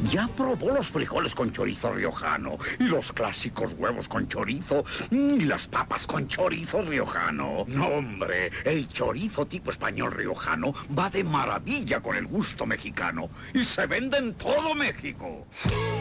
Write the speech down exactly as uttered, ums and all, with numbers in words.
Ya probó los frijoles con chorizo riojano, y los clásicos huevos con chorizo, y las papas con chorizo riojano. No, hombre, el chorizo tipo español riojano va de maravilla con el gusto mexicano, y se vende en todo México.